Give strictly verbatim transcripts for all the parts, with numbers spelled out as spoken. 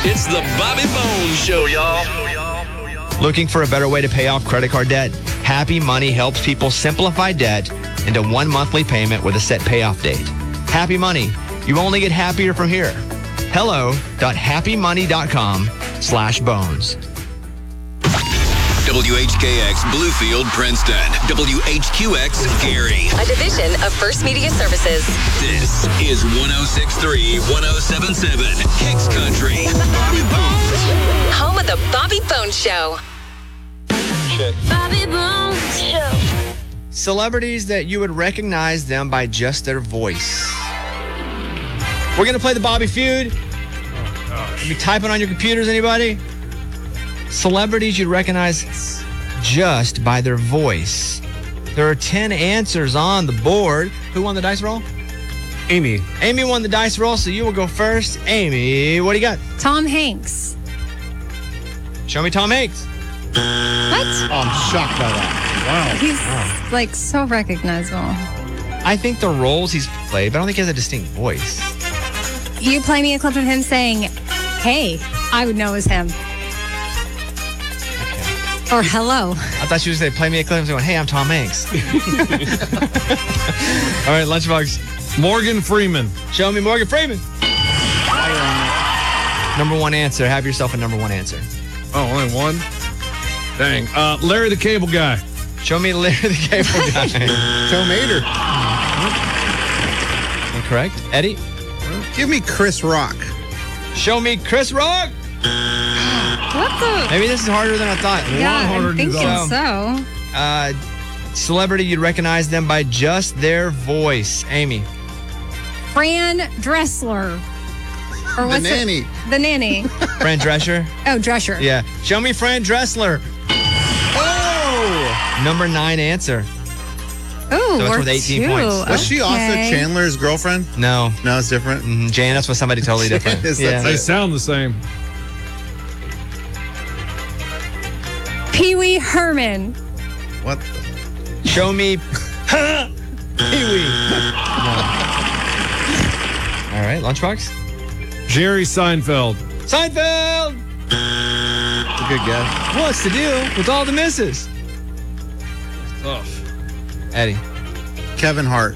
It's the Bobby Bones Show, y'all. Looking for a better way to pay off credit card debt? Happy Money helps people simplify debt into one monthly payment with a set payoff date. Happy Money. You only get happier from here. Hello.happymoney.com slash bones. W H K X Bluefield, Princeton. W H Q X Gary. A division of First Media Services. This is one oh six point three, one oh seven point seven Kicks Country. Bobby Bones. Home of the Bobby Bones Show. Bobby Bones Show. Celebrities that you would recognize them by just their voice. We're going to play the Bobby Feud. Oh, you typing on your computers, anybody? Celebrities you'd recognize just by their voice. There are ten answers on the board. Who won the dice roll? Amy. Amy won the dice roll, so you will go first. Amy, what do you got? Tom Hanks. Show me Tom Hanks. What? Oh, I'm shocked by that. Wow. He's Wow. like so recognizable. I think the roles he's played, but I don't think he has a distinct voice. You play me a clip of him saying, "Hey," I would know it was him. Or hello. I thought she was going to play me a clip and going, "Hey, I'm Tom Hanks." All right, Lunchbox. Morgan Freeman. Show me Morgan Freeman. Number one answer. Have yourself a number one answer. Oh, only one? Dang. Uh, Larry the Cable Guy. Show me Larry the Cable Guy. Joe Mater. Incorrect. Eddie? Give me Chris Rock. Show me Chris Rock. What the? Maybe this is harder than I thought. Yeah, harder I'm than you thinking thought. so. Uh, celebrity, you'd recognize them by just their voice. Amy. Fran Dressler. Or The what's it? nanny. The nanny. Fran Drescher? Oh, Drescher. Yeah. Show me Fran Dressler. Oh! Number nine answer. Oh, So it's we're worth eighteen two. points. Was she also Okay. Chandler's girlfriend? No. No, it's different. Mm, Janice was somebody totally different. Janice, yeah. that's They it. sound the same. Pee Wee Herman. What? The? Show me Pee-wee. No. All right, Lunchbox. Jerry Seinfeld. Seinfeld! That's a good guess. What's the deal with all the misses? Tough. Eddie. Kevin Hart.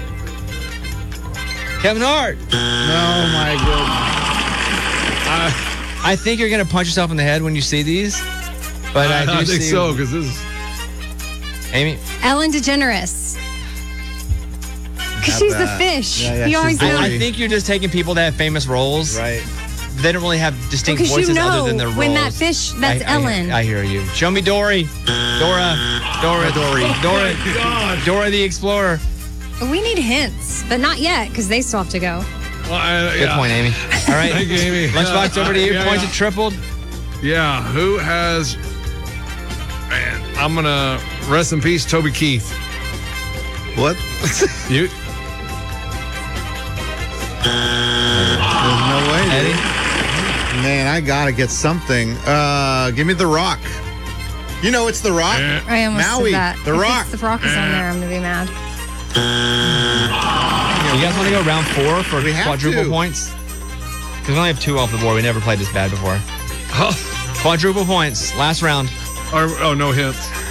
Kevin Hart. No, my goodness. I think you're going to punch yourself in the head when you see these. But I, I, do I think see so, because this is... Amy. Ellen DeGeneres. Because Not she's the bad. fish. Yeah, yeah, you she's always very- know. I, I think you're just taking people that have famous roles. Right. They don't really have distinct Because voices you know other than their roles. when that fish, that's I, I- Ellen. I, hear you. Show me Dory. Dora. Dora. Dory. Dora. God. Dora the Explorer. We need hints, but not yet because they still have to go. Well, I, Good yeah. point, Amy. All right. Thank you, Amy. Lunchbox Yeah, over to you. yeah, Points yeah. have tripled. Yeah, who has... Man, I'm going to rest in peace, Toby Keith. What? You... There's no way, dude. Eddie. Man, I gotta get something. Uh, give me The Rock. You know it's The Rock. Eh. I almost Maui, said that. The If Rock. it's The Rock is on there, I'm gonna be mad. You guys want to go round four for We have quadruple to. points? Because we only have two off the board. We never played this bad before. Quadruple points. Last round. Or, oh, no hints.